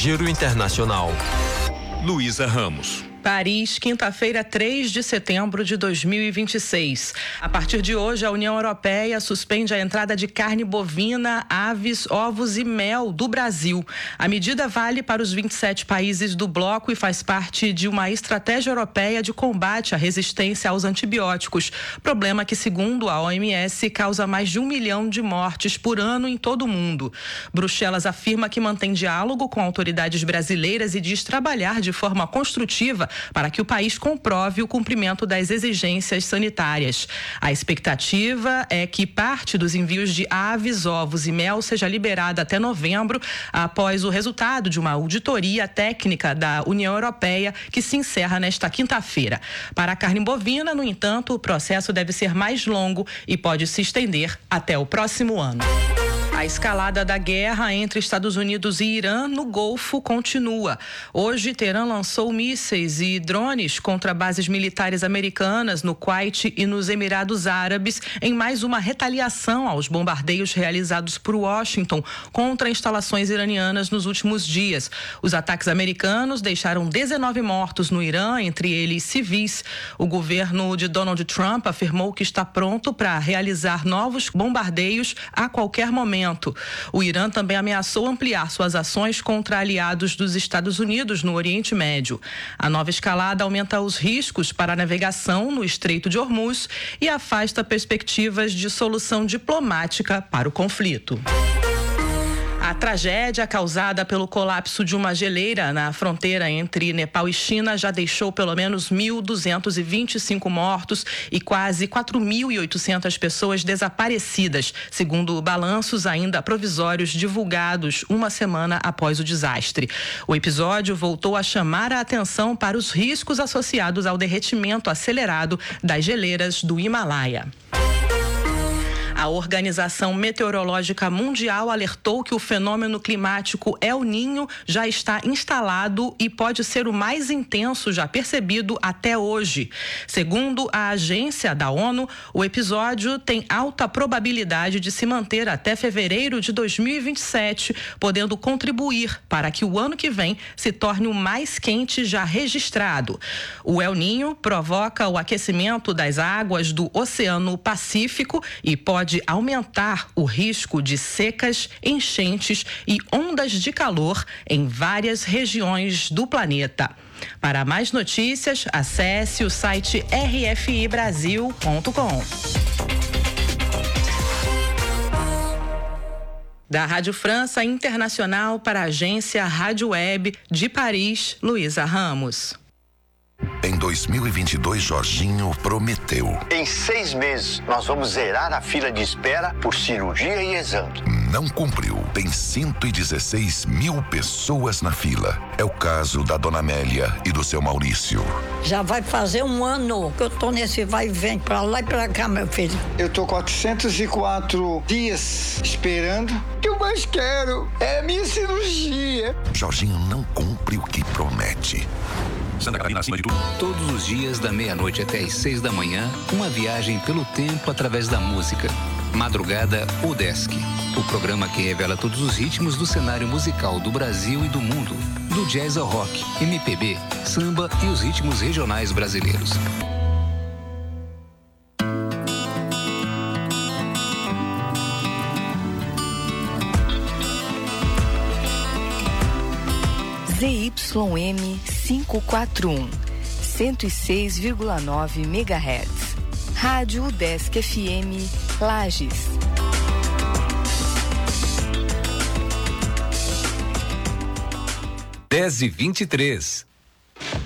Giro Internacional. Luísa Ramos. Paris, quinta-feira, 3 de setembro de 2026. A partir de hoje, a União Europeia suspende a entrada de carne bovina, aves, ovos e mel do Brasil. A medida vale para os 27 países do bloco e faz parte de uma estratégia europeia de combate à resistência aos antibióticos. Problema que, segundo a OMS, causa mais de 1 milhão de mortes por ano em todo o mundo. Bruxelas afirma que mantém diálogo com autoridades brasileiras e diz trabalhar de forma construtiva para que o país comprove o cumprimento das exigências sanitárias. A expectativa é que parte dos envios de aves, ovos e mel seja liberada até novembro, após o resultado de uma auditoria técnica da União Europeia, que se encerra nesta quinta-feira. Para a carne bovina, no entanto, o processo deve ser mais longo e pode se estender até o próximo ano. A escalada da guerra entre Estados Unidos e Irã no Golfo continua. Hoje, Teherã lançou mísseis e drones contra bases militares americanas no Kuwait e nos Emirados Árabes, em mais uma retaliação aos bombardeios realizados por Washington contra instalações iranianas nos últimos dias. Os ataques americanos deixaram 19 mortos no Irã, entre eles civis. O governo de Donald Trump afirmou que está pronto para realizar novos bombardeios a qualquer momento. O Irã também ameaçou ampliar suas ações contra aliados dos Estados Unidos no Oriente Médio. A nova escalada aumenta os riscos para a navegação no Estreito de Hormuz e afasta perspectivas de solução diplomática para o conflito. A tragédia causada pelo colapso de uma geleira na fronteira entre Nepal e China já deixou pelo menos 1.225 mortos e quase 4.800 pessoas desaparecidas, segundo balanços ainda provisórios divulgados uma semana após o desastre. O episódio voltou a chamar a atenção para os riscos associados ao derretimento acelerado das geleiras do Himalaia. A Organização Meteorológica Mundial alertou que o fenômeno climático El Niño já está instalado e pode ser o mais intenso já percebido até hoje. Segundo a agência da ONU, o episódio tem alta probabilidade de se manter até fevereiro de 2027, podendo contribuir para que o ano que vem se torne o mais quente já registrado. O El Niño provoca o aquecimento das águas do Oceano Pacífico e pode aumentar o risco de secas, enchentes e ondas de calor em várias regiões do planeta. Para mais notícias, acesse o site rfibrasil.com. Da Rádio França Internacional para a agência Rádio Web de Paris, Luísa Ramos. Em 2022, Jorginho prometeu. Em 6 meses, nós vamos zerar a fila de espera por cirurgia e exame. Não cumpriu. Tem 116 mil pessoas na fila. É o caso da dona Amélia e do seu Maurício. Já vai fazer 1 ano que eu tô nesse vai e vem pra lá e pra cá, meu filho. Eu tô 404 dias esperando. O que eu mais quero é a minha cirurgia. Jorginho não cumpre o que promete. Santa Catarina acima de tudo. Todos os dias, da meia-noite até às 6 da manhã, uma viagem pelo tempo através da música. Madrugada UDESC, o programa que revela todos os ritmos do cenário musical do Brasil e do mundo, do jazz ao rock, MPB, samba e os ritmos regionais brasileiros. ZYM 541, 106,9 MHz. Rádio UDESC FM, Lages. 10h23.